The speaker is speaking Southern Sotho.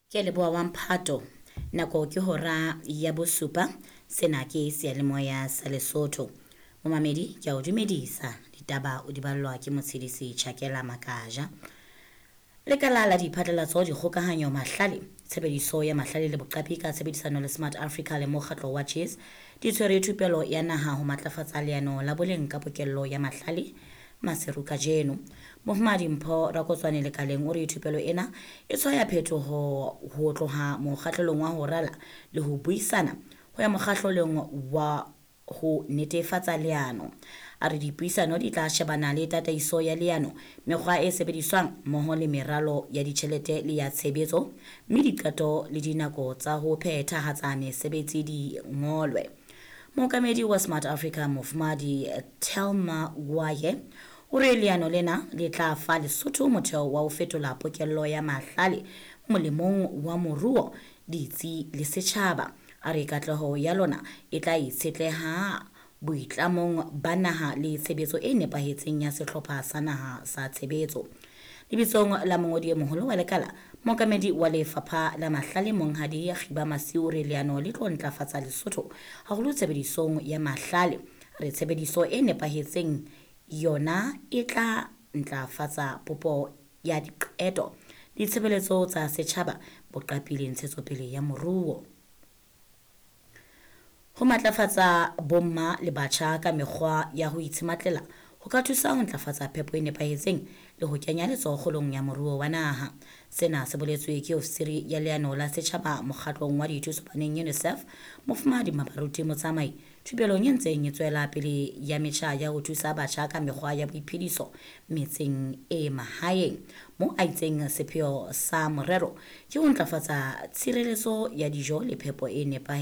Ke leboa wa Mphato nako ke hora ya bosupa sena ke seyalemoya sa Lesotho. Momamedi ke a o dumedisa ditaba o di ballwa ke motshedisi Tjhakela Makaja. Lekala la diphatlalatso dikgokahanyo mahlale tshebediso ya mahlale le boqapi ka tshebedisano le Smart Africa le mokgatlo wa Chess di tshwere thupelo ya naha ho matlafatsa leano la boleng ka pokello ya mahlale Maseru kajeno. Mohammed Mpho Rakotswane lekaleng o re thupelo ena e tshwaya phetoho ho tloha mokgahlelong wa ho rala le ho buisana ho ya mokgahlelong wa ho netefatsa leano. A re dipuisano di tla shebana le tataiso ya leano, mekgwa e sebediswang mmoho le meralo ya ditjhelete le ya tshebetso, mme diqeto le dinako tsa ho phethahatsa mesebetsi di ngolwe. Mookamedi wa Smart Africa Mufumadi Telma Gwaye o re leano lena le tla fa Lesotho motheo wa ho fetola pokello ya mahlale molemong wa moruo, ditsi le setjhaba. A re katleho ya lona e tla itshetleha boitlamong ba naha le tshebetso e nepahetseng ya sehlopha sa naha sa tshebetso. Lebitsong la mongodi e moholo wa lekala, mookamedi wa lefapha la mahlale monghadi Khiba Masiu re leano le tlo ntlafatsa Lesotho haholo tshebedisong ya mahlale. Re tshebediso e nepahetseng yona e tla ntlafatsa popo ya diqeto ditshebeletso tsa setjhaba boqapi le ntshetsopele ya moruo. Ho matlafatsa bomma le batjha ka mekgwa ya ho itshimatlela ho ka thusa ho ntlafatsa phepo e nepahetseng le ho kenya letsoho kgolong ya moruo wa naha. Sena se boletswe ke ofisiri ya leano la setjhaba mokgatlong wa dithuso baneng UNICEF Mofumadi Mabaruti Motsamai thupelong e ntseng e tswela pele ya metjha ya ho thusa batjha ka mekgwa ya boiphediso metseng e mahaeng, mo a itseng sepheo sa morero ke ho ntlafatsa tshireletso ya dijo le phepo e nepahetseng.